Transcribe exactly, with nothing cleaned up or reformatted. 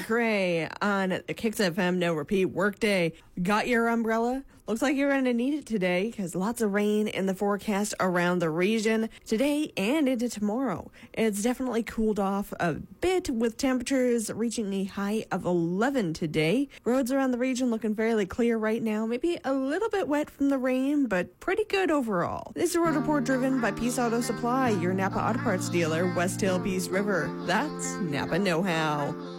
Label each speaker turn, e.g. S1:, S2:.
S1: Cray on the Kicks F M No Repeat Workday. Got your umbrella? Looks like you're going to need it today because lots of rain in the forecast around the region today and into tomorrow. It's definitely cooled off a bit with temperatures reaching a high of eleven today. Roads around the region looking fairly clear right now. Maybe a little bit wet from the rain, but pretty good overall. This is a road report driven by Peace Auto Supply, your Napa Auto Parts dealer, West Hill, Peace River. That's Napa Know-How.